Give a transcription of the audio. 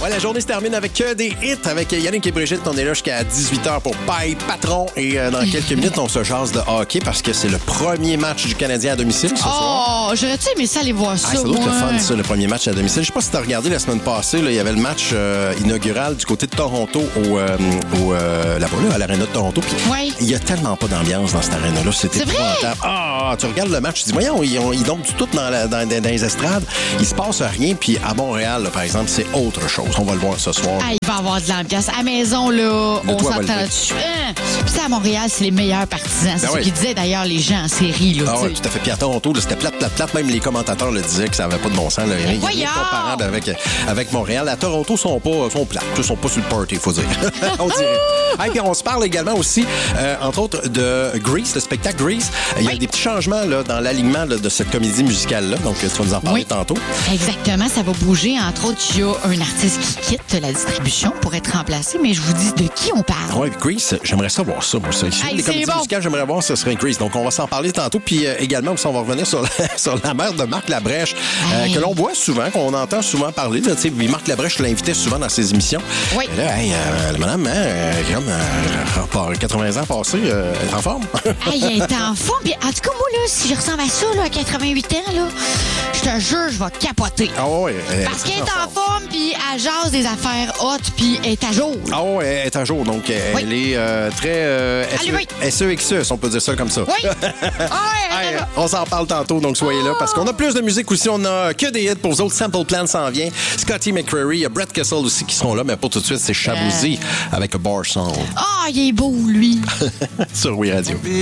Ouais, la journée se termine avec des hits. Avec Yannick et Brigitte, on est là jusqu'à 18h pour Paille Patron. Et dans quelques minutes, on se jase de hockey parce que c'est le premier match du Canadien à domicile ce soir. Oh, j'aurais-tu aimé ça aller voir ça, Ça doit être moi. le fun, ça, le premier match à domicile. Je sais pas si tu as regardé la semaine passée, là, il y avait le match inaugural du côté de Toronto là-bas, là, à l'Arena de Toronto. Puis Ouais. il y a tellement pas d'ambiance dans cette arène-là. C'était C'est vrai? épouvantable. Ah, tu regardes le match, tu dis, voyons, ils dorment tout dans les estrades. Il se passe rien. Puis à Montréal, là, par exemple, c'est autre chose. On va le voir ce soir. Ah, il va y avoir de l'ambiance. À la maison, là, Le on toit va s'entend lever. là-dessus. Puis ça, à Montréal, c'est les meilleurs partisans. C'est Ben ce oui. qu'ils disaient d'ailleurs les gens en série. Là, Ah tu ouais, sais. tout à fait. Puis à Toronto, là, c'était plate. Même les commentateurs le disaient que ça n'avait pas de bon sens. Là. Il y a rien Voyons! comparable avec Montréal. À Toronto, sont plates. Ils sont pas sur le party, il faut dire. On dirait. Et puis on se parle également aussi, entre autres, de Grease, le spectacle Grease. Il y a Oui. des petits changements là, dans l'alignement là, de cette comédie musicale-là. Donc, tu vas nous en parler Oui. tantôt. Exactement, ça va bouger. Entre autres, il y a un artiste qui quitte la distribution pour être remplacé, mais je vous dis de qui on parle. Oui, Grease, j'aimerais ça voir ça. Moi, ça. Hey, Les c'est comédies bon. musicales, j'aimerais voir, ce serait Grease. Donc, on va s'en parler tantôt. Puis également, aussi, on va revenir sur la mère de Marc Labrèche, Hey. que l'on voit souvent, qu'on entend souvent parler. Là, puis Marc Labrèche l'invitait souvent dans ses émissions. Oui. Et là, hey, la madame, comme 80 ans passés, elle est en forme. Hey, il est en forme. Puis, en tout cas, moi, là, si je ressemble à ça, là, à 88 ans, là, je te jure, je vais capoter. Ah ouais, Parce qu'elle est en forme, puis elle jase des affaires hautes, puis elle est à jour. Ah ouais, elle est à jour, donc Oui. elle est très Allumée. SEXE, si on peut dire ça comme ça. Oui. Ah ouais, Hey, on s'en parle tantôt, donc soyez là, parce qu'on a plus de musique aussi. On a que des hits pour vous autres. Simple Plan s'en vient. Scotty McCreery, il y a Brett Kessel aussi qui seront là, mais pas tout de suite. C'est Shabozy avec Bar Song Ah, il est beau, lui. sur Oui Radio.